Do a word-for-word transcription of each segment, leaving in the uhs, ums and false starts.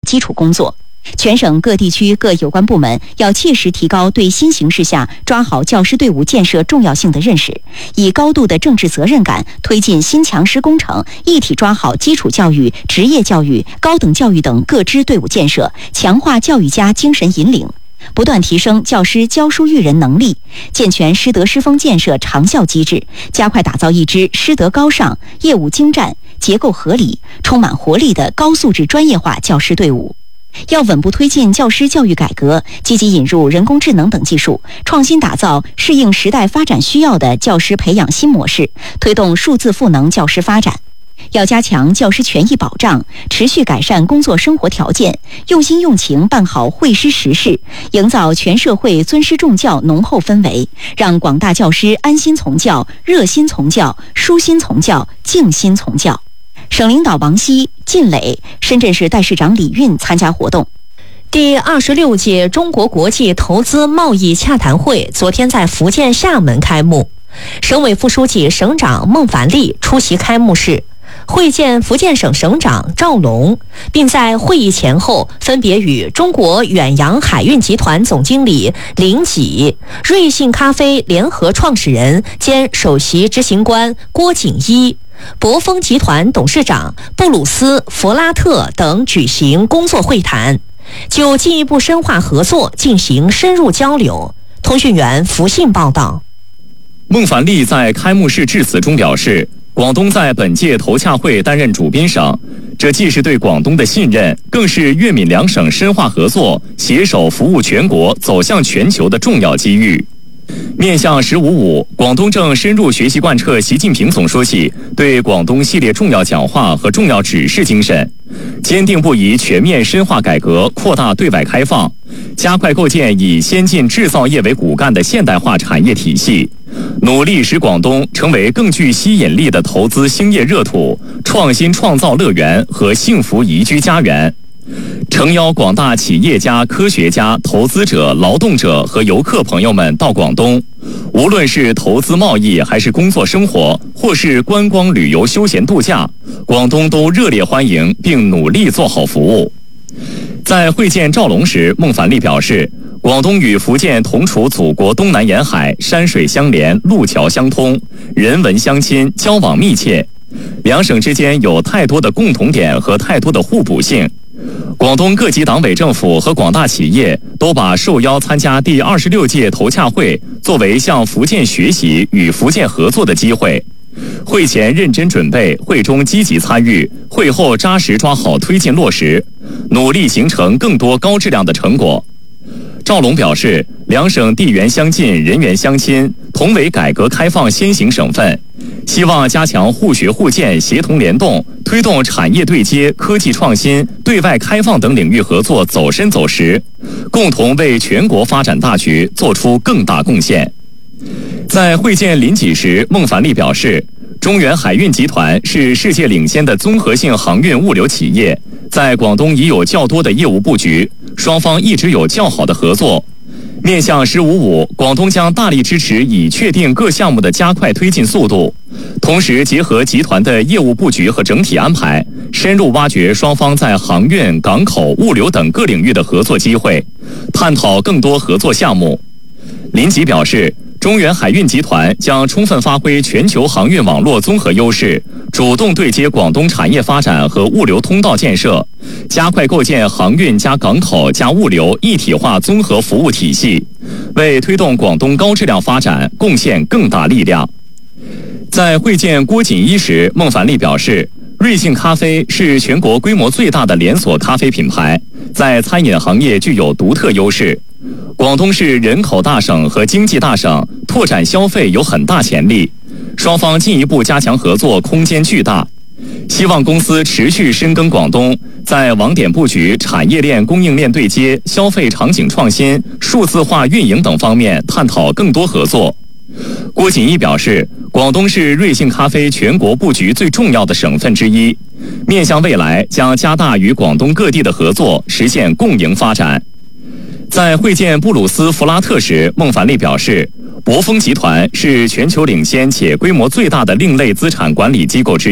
基础工作。全省各地区各有关部门要切实提高对新形势下抓好教师队伍建设重要性的认识，以高度的政治责任感推进新强师工程，一体抓好基础教育、职业教育、高等教育等各支队伍建设，强化教育家精神引领，不断提升教师教书育人能力，健全师德师风建设长效机制，加快打造一支师德高尚、业务精湛、结构合理、充满活力的高素质专业化教师队伍。要稳步推进教师教育改革，积极引入人工智能等技术，创新打造适应时代发展需要的教师培养新模式，推动数字赋能教师发展。要加强教师权益保障，持续改善工作生活条件，用心用情办好会师实事，营造全社会尊师重教浓厚氛围，让广大教师安心从教、热心从教、舒心从教、静心从教。省领导王希、靳磊、深圳市代市长李运参加活动。 第二十六届中国国际投资贸易洽谈会昨天在福建厦门开幕，省委副书记、省长孟凡利出席开幕式，会见福建省省长赵龙，并在会议前后分别与中国远洋海运集团总经理林己、瑞幸咖啡联合创始人兼首席执行官郭景一、博丰集团董事长布鲁斯·弗拉特等举行工作会谈，就进一步深化合作进行深入交流。通讯员福信报道。 孟凡利在开幕式致辞中表示，广东在本届投洽会担任主宾省，这既是对广东的信任，更是粤闽两省深化合作、携手服务全国、走向全球的重要机遇。面向“十五五”，广东正深入学习贯彻习近平总书记对广东系列重要讲话和重要指示精神，坚定不移全面深化改革，扩大对外开放，加快构建以先进制造业为骨干的现代化产业体系，努力使广东成为更具吸引力的投资兴业热土、创新创造乐园和幸福宜居家园。诚邀广大企业家、科学家、投资者、劳动者和游客朋友们到广东，无论是投资贸易，还是工作生活，或是观光旅游休闲度假，广东都热烈欢迎，并努力做好服务。在会见赵龙时，孟凡利表示，广东与福建同处祖国东南沿海，山水相连，路桥相通，人文相亲，交往密切，两省之间有太多的共同点和太多的互补性。广东各级党委政府和广大企业都把受邀参加第二十六届投洽会作为向福建学习与福建合作的机会。会前认真准备，会中积极参与，会后扎实抓好推进落实，努力形成更多高质量的成果。赵龙表示，两省地缘相近，人员相亲，同为改革开放先行省份，希望加强互学互鉴、协同联动，推动产业对接、科技创新、对外开放等领域合作走深走实，共同为全国发展大局做出更大贡献。在会见林己时，孟凡利表示，中远海运集团是世界领先的综合性航运物流企业，在广东已有较多的业务布局，双方一直有较好的合作。面向“十五五”，广东将大力支持已确定各项目的加快推进速度，同时结合集团的业务布局和整体安排，深入挖掘双方在航运、港口、物流等各领域的合作机会，探讨更多合作项目。林己表示，中远海运集团将充分发挥全球航运网络综合优势，主动对接广东产业发展和物流通道建设，加快构建航运加港口加物流一体化综合服务体系，为推动广东高质量发展贡献更大力量。在会见郭锦一时，孟凡利表示，瑞幸咖啡是全国规模最大的连锁咖啡品牌，在餐饮行业具有独特优势。广东是人口大省和经济大省，拓展消费有很大潜力，双方进一步加强合作空间巨大。希望公司持续深耕广东，在网点布局、产业链供应链对接、消费场景创新、数字化运营等方面探讨更多合作。郭锦一表示，广东是瑞幸咖啡全国布局最重要的省份之一，面向未来将加大与广东各地的合作，实现共赢发展。在会见布鲁斯·弗拉特时，孟凡利表示，博丰集团是全球领先且规模最大的另类资产管理机构之一，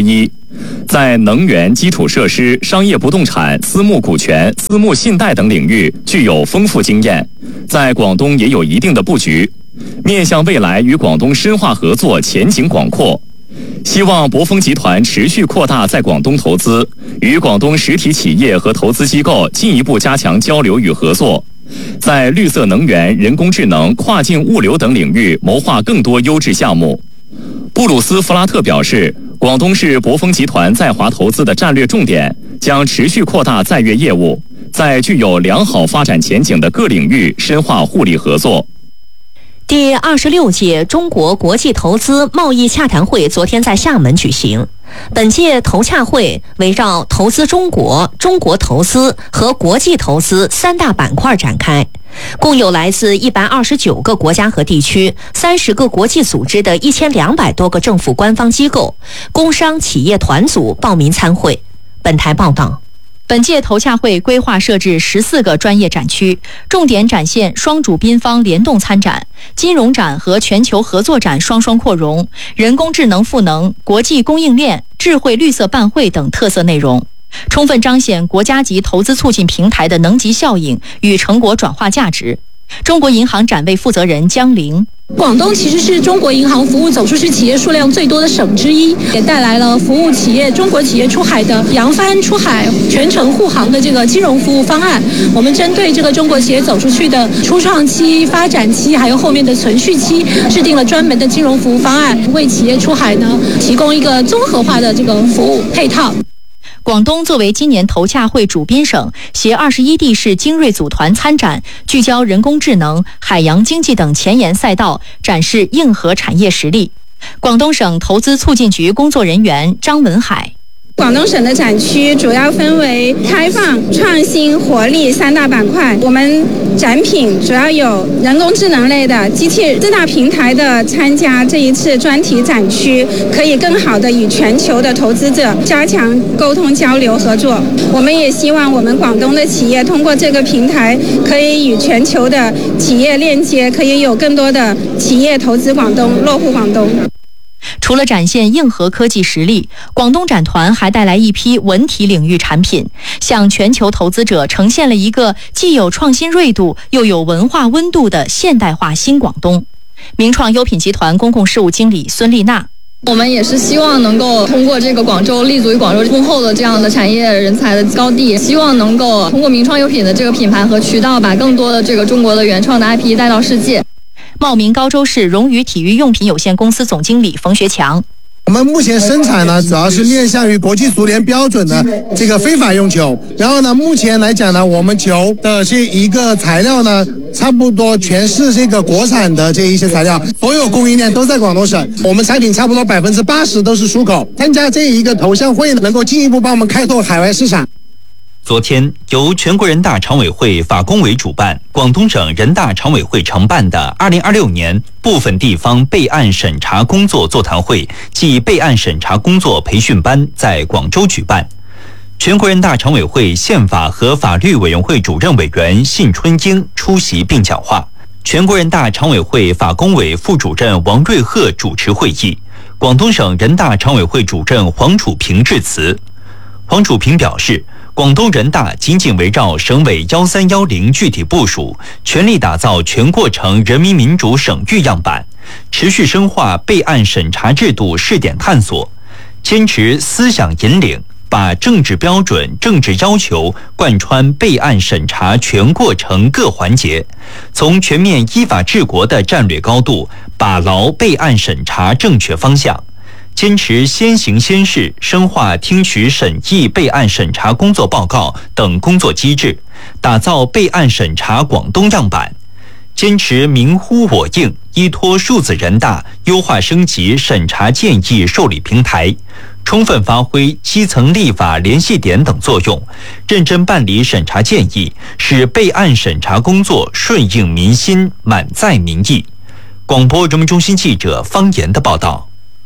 在能源、基础设施、商业不动产、私募股权、私募信贷等领域具有丰富经验，在广东也有一定的布局。面向未来与广东深化合作前景广阔，希望博丰集团持续扩大在广东投资，与广东实体企业和投资机构进一步加强交流与合作，在绿色能源、人工智能、跨境物流等领域谋划更多优质项目。布鲁斯·弗拉特表示，广东是博丰集团在华投资的战略重点，将持续扩大在粤业务，在具有良好发展前景的各领域深化互利合作。 第二十六届中国国际投资贸易洽谈会昨天在厦门举行。本届投洽会围绕投资中国、中国投资和国际投资三大板块展开，共有来自一百二十九个国家和地区、三十个国际组织的一千两百多个政府官方机构、工商企业团组报名参会。本台报道。 本届投洽会规划设置十四个专业展区，重点展现双主宾方联动参展、金融展和全球合作展双双扩容、人工智能赋能、国际供应链、智慧绿色办会等特色内容，充分彰显国家级投资促进平台的能级效应与成果转化价值。中国银行展位负责人江玲。 广东其实是中国银行服务走出去企业数量最多的省之一，也带来了服务企业、中国企业出海的扬帆出海、全程护航的这个金融服务方案。我们针对这个中国企业走出去的初创期、发展期，还有后面的存续期，制定了专门的金融服务方案，为企业出海呢提供一个综合化的这个服务配套。 广东作为今年投洽会主宾省，携二十一地市精锐组团参展，聚焦人工智能、海洋经济等前沿赛道，展示硬核产业实力。广东省投资促进局工作人员张文海。 广东省的展区主要分为开放、创新、活力三大板块。我们展品主要有人工智能类的、机器四大平台的参加这一次专题展区，可以更好的与全球的投资者加强沟通交流合作。我们也希望我们广东的企业通过这个平台，可以与全球的企业链接，可以有更多的企业投资广东、落户广东。 除了展现硬核科技实力，广东展团还带来一批文体领域产品，向全球投资者呈现了一个既有创新锐度又有文化温度的现代化新广东。名创优品集团公共事务经理孙丽娜。 我们也是希望能够通过这个广州立足于广州丰厚的这样的产业人才的高地，希望能够通过名创优品的这个品牌和渠道，把更多的这个中国的原创的 I P 带到世界。 茂名高州市荣誉体育用品有限公司总经理冯学强。 我们目前生产呢，主要是面向于国际足联标准的这个非法用球。然后呢，目前来讲呢，我们球的这一个材料呢，差不多全是这个国产的这一些材料，所有供应链都在广东省。我们产品差不多百分之八十都是出口。参加这一个投向会，能够进一步帮我们开拓海外市场。 昨天，由全国人大常委会法工委主办、广东省人大常委会承办的二零二六年部分地方备案审查工作座谈会暨备案审查工作培训班在广州举办。全国人大常委会宪法和法律委员会主任委员信春英出席并讲话，全国人大常委会法工委副主任王瑞鹤主持会议，广东省人大常委会主任黄楚平致辞。黄楚平表示，广东人大紧紧围绕省委幺三幺零具体部署，全力打造全过程人民民主省域样板，持续深化备案审查制度试点探索，坚持思想引领，把政治标准、政治要求贯穿备案审查全过程各环节，从全面依法治国的战略高度，把牢备案审查正确方向。坚持先行先试，深化听取审议备案审查工作报告等工作机制，打造备案审查广东样板；坚持明呼我应，依托数字人大，优化升级审查建议受理平台，充分发挥基层立法联系点等作用，认真办理审查建议，使备案审查工作顺应民心，满载民意。广播人民中心记者方言的报道。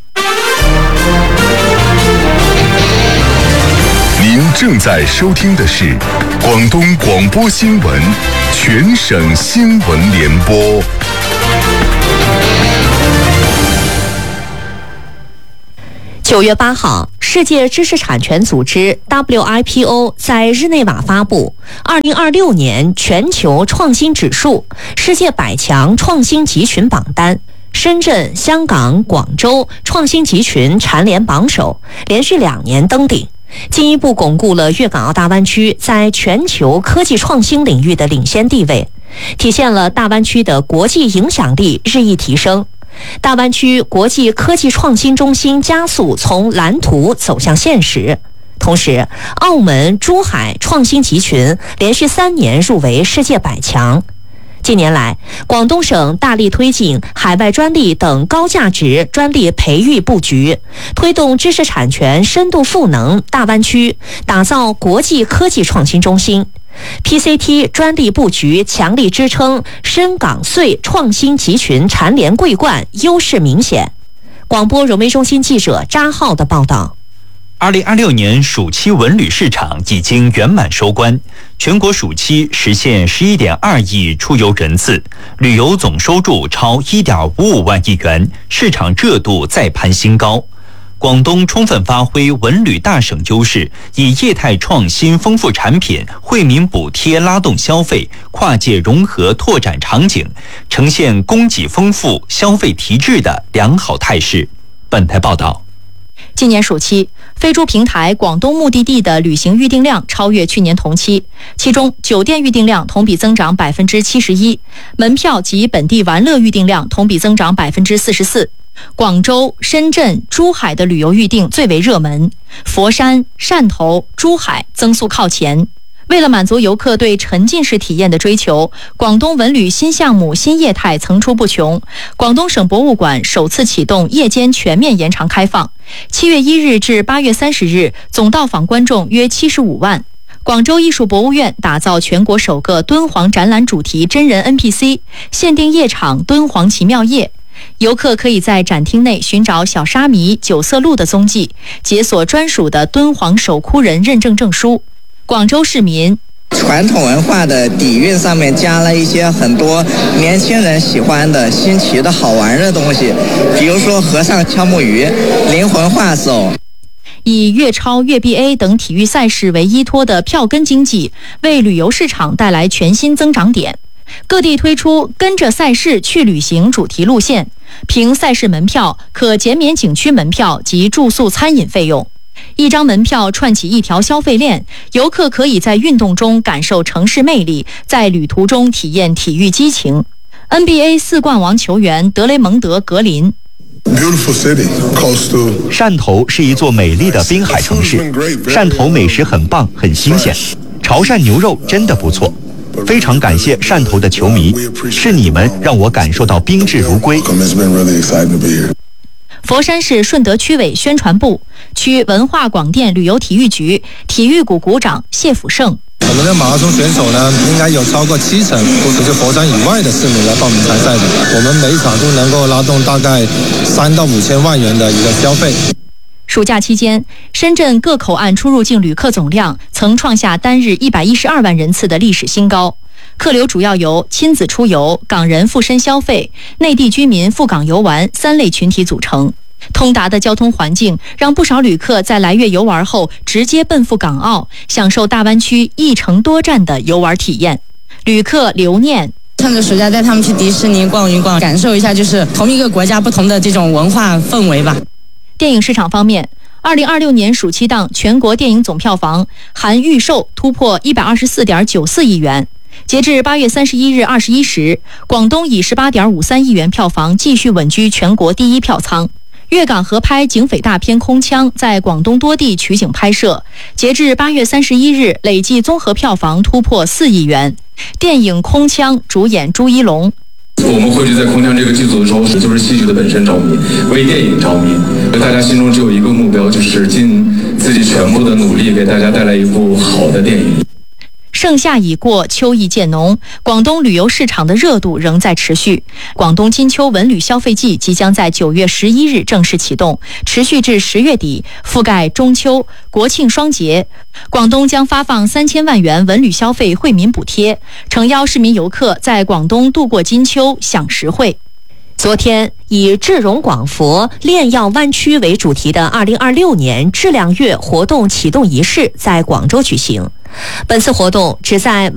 您正在收听的是广东广播新闻全省新闻联播。 九月八号， 世界知识产权组织 W I P O 在日内瓦发布二零二六年全球创新指数世界百强创新集群榜单，深圳、香港、广州创新集群蝉联榜首，连续两年登顶，进一步巩固了粤港澳大湾区在全球科技创新领域的领先地位，体现了大湾区的国际影响力日益提升。大湾区国际科技创新中心加速从蓝图走向现实。同时，澳门、珠海创新集群连续三年入围世界百强。近年来，广东省大力推进海外专利等高价值专利培育布局，推动知识产权深度赋能大湾区，打造国际科技创新中心。P C T 专利布局强力支撑深港穗创新集群蝉联桂冠，优势明显。广播融媒中心记者扎浩的报道。 二零二六年暑期文旅市场已经圆满收官，全国暑期实现十一点二亿出游人次，旅游总收入超一点五五万亿元，市场热度再攀新高。广东充分发挥文旅大省优势，以业态创新丰富产品、惠民补贴拉动消费，跨界融合拓展场景，呈现供给丰富、消费提质的良好态势。本台报道。 今年暑期，飞猪平台广东目的地的旅行预订量超越去年同期，其中酒店预订量同比增长百分之七十一，门票及本地玩乐预订量同比增长百分之四十四。广州、深圳、珠海的旅游预订最为热门，佛山、汕头、珠海增速靠前。为了满足游客对沉浸式体验的追求，广东文旅新项目、新业态层出不穷。广东省博物馆首次启动夜间全面延长开放，七月一日至八月三十日，总到访观众约七十五万。广州艺术博物院打造全国首个敦煌展览主题真人 N P C， 限定夜场敦煌奇妙夜。游客可以在展厅内寻找小沙弥、九色鹿的踪迹，解锁专属的敦煌守窟人认证证书。广州市民传统文化的底蕴上面加了一些很多年轻人喜欢的新奇的好玩的东西，比如说和尚敲木鱼、灵魂画手。 以粤超、粤 B A 等体育赛事为依托的票根经济，为旅游市场带来全新增长点。各地推出跟着赛事去旅行主题路线，凭赛事门票可减免景区门票及住宿餐饮费用。一张门票串起一条消费链，游客可以在运动中感受城市魅力，在旅途中体验体育激情。N B A 四冠王球员德雷蒙德·格林。 汕头是一座美丽的滨海城市，汕头美食很棒，很新鲜，潮汕牛肉真的不错。非常感谢汕头的球迷，是你们让我感受到宾至如归。 佛山市顺德区委宣传部、区文化广电旅游体育局体育股股长谢辅胜。 我们的马拉松选手呢，应该有超过七成都是就佛山以外的市民来报名参赛的。我们每一场都能够拉动大概三到五千万元的一个消费。 暑假期间，深圳各口岸出入境旅客总量曾创下单日一百一十二万人次的历史新高。客流主要由亲子出游、港人附身消费、内地居民赴港游玩三类群体组成。通达的交通环境让不少旅客在来粤游玩后直接奔赴港澳，享受大湾区一程多站的游玩体验。旅客留念： 趁着暑假带他们去迪士尼逛一逛，感受一下就是同一个国家不同的这种文化氛围吧。 电影市场方面，二零二六年暑期档全国电影总票房含预售突破一百二十四点九四亿元。截至八月三十一日二十一时，广东以十八点五三亿元票房继续稳居全国第一票仓。粤港合拍警匪大片《空枪》在广东多地取景拍摄，截至八月三十一日，累计综合票房突破四亿元。电影《空枪》主演朱一龙。 我们汇聚在《空枪》这个剧组的时候，就是戏剧的本身着迷，为电影着迷。大家心中只有一个目标，就是尽自己全部的努力，给大家带来一部好的电影。 盛夏已过，秋意渐浓，广东旅游市场的热度仍在持续。广东金秋文旅消费季即将在九月十一日正式启动，持续至十月底，覆盖中秋、国庆双节。广东将发放三千万元文旅消费惠民补贴，诚邀市民游客在广东度过金秋，享实惠。 昨天，以智融广佛炼药湾区为主题的二零二六年质量月活动启动仪式在广州举行。本次活动旨在